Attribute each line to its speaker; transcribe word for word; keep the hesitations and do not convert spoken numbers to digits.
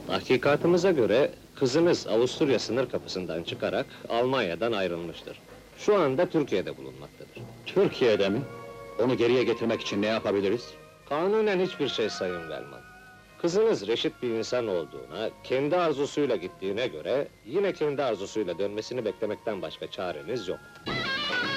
Speaker 1: Tahkikatımıza göre, kızınız Avusturya sınır kapısından çıkarak Almanya'dan ayrılmıştır. Şu anda Türkiye'de bulunmaktadır.
Speaker 2: Türkiye'de mi? Onu geriye getirmek için ne yapabiliriz?
Speaker 1: Kanunen hiçbir şey Sayın Velman. Kızınız reşit bir insan olduğuna, kendi arzusuyla gittiğine göre, yine kendi arzusuyla dönmesini beklemekten başka çareniz yok.